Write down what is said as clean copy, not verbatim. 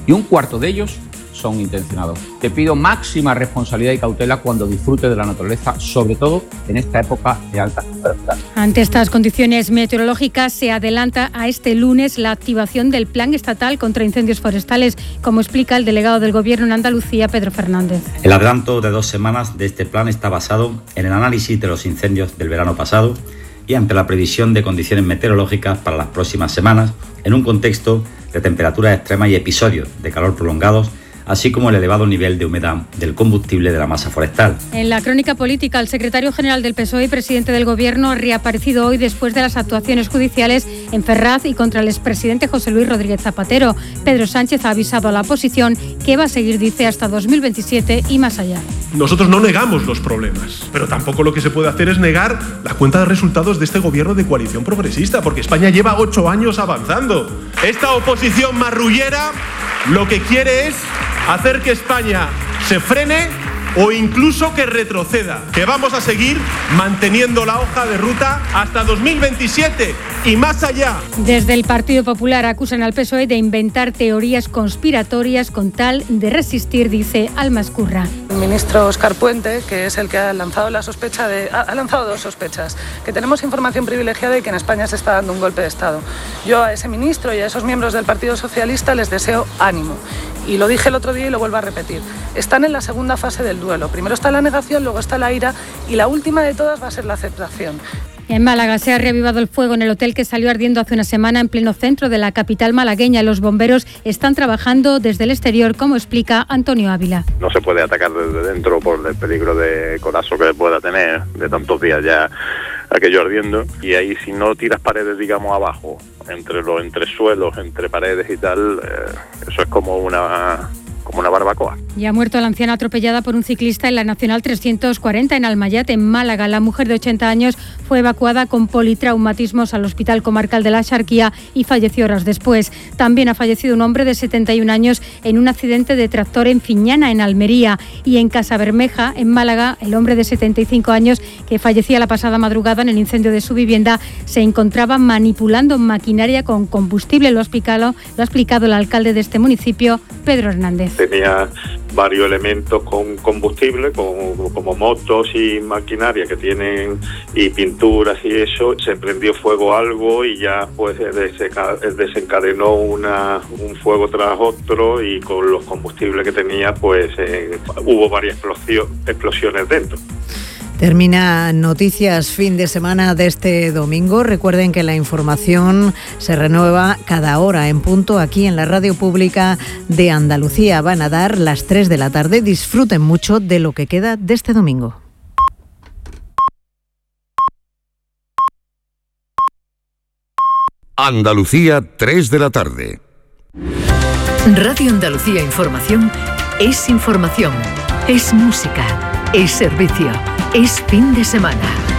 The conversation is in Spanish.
y un cuarto de ellos son intencionados. Te pido máxima responsabilidad y cautela cuando disfrutes de la naturaleza, sobre todo en esta época de alta temperatura. Ante estas condiciones meteorológicas, se adelanta a este lunes la activación del Plan Estatal contra Incendios Forestales, como explica el delegado del Gobierno en Andalucía, Pedro Fernández. El adelanto de 2 semanas de este plan está basado en el análisis de los incendios del verano pasado y ante la previsión de condiciones meteorológicas para las próximas semanas, en un contexto de temperaturas extremas y episodios de calor prolongados, así como el elevado nivel de humedad del combustible de la masa forestal. En la crónica política, el secretario general del PSOE y presidente del Gobierno ha reaparecido hoy después de las actuaciones judiciales en Ferraz y contra el expresidente José Luis Rodríguez Zapatero. Pedro Sánchez ha avisado a la oposición que va a seguir, dice, hasta 2027 y más allá. Nosotros no negamos los problemas, pero tampoco lo que se puede hacer es negar la cuenta de resultados de este gobierno de coalición progresista, porque España lleva 8 años avanzando. Esta oposición marrullera lo que quiere es hacer que España se frene o incluso que retroceda, que vamos a seguir manteniendo la hoja de ruta hasta 2027 y más allá. Desde el Partido Popular acusan al PSOE de inventar teorías conspiratorias con tal de resistir, dice Alma Escurra. El ministro Óscar Puente, que es el que ha lanzado la sospecha ha lanzado 2 sospechas, que tenemos información privilegiada y que en España se está dando un golpe de Estado. Yo a ese ministro y a esos miembros del Partido Socialista les deseo ánimo. Y lo dije el otro día y lo vuelvo a repetir. Están en la segunda fase del duelo. Primero está la negación, luego está la ira y la última de todas va a ser la aceptación. En Málaga se ha reavivado el fuego en el hotel que salió ardiendo hace una semana en pleno centro de la capital malagueña. Los bomberos están trabajando desde el exterior, como explica Antonio Ávila. No se puede atacar desde dentro por el peligro de colapso que pueda tener de tantos días ya aquello ardiendo. Y ahí si no tiras paredes, digamos, abajo, entre los entresuelos, entre paredes y tal, eso es como una barbacoa. Ya ha muerto la anciana atropellada por un ciclista en la Nacional 340 en Almayate, en Málaga. La mujer de 80 años fue evacuada con politraumatismos al Hospital Comarcal de la Axarquía y falleció horas después. También ha fallecido un hombre de 71 años en un accidente de tractor en Fiñana, en Almería. Y en Casabermeja, en Málaga, el hombre de 75 años que fallecía la pasada madrugada en el incendio de su vivienda se encontraba manipulando maquinaria con combustible. Lo ha explicado el alcalde de este municipio, Pedro Hernández. Tenía varios elementos con combustible, como motos y maquinaria que tienen y pinturas y eso. Se prendió fuego algo y ya pues desencadenó un fuego tras otro y con los combustibles que tenía pues hubo varias explosiones dentro. Termina Noticias fin de semana de este domingo. Recuerden que la información se renueva cada hora en punto aquí en la Radio Pública de Andalucía. Van a dar las 3 de la tarde. Disfruten mucho de lo que queda de este domingo. Andalucía, 3 de la tarde. Radio Andalucía Información es información, es música, es servicio. Es fin de semana.